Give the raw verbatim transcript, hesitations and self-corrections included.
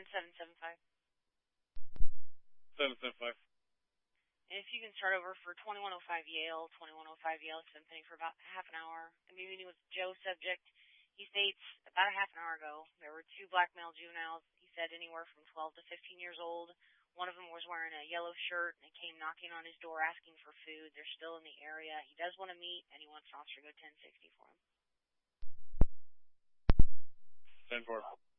in seven seven five. seven seven five. And if you can start over for twenty-one oh five Yale, twenty-one oh five Yale, it's been pending for about half an hour. I'm meeting with Joe subject. He states about a half an hour ago there were two black male juveniles. He said anywhere from twelve to fifteen years old. One of them was wearing a yellow shirt and came knocking on his door asking for food. They're still in the area. He does want to meet, and he wants an officer to go ten sixty for him. ten four.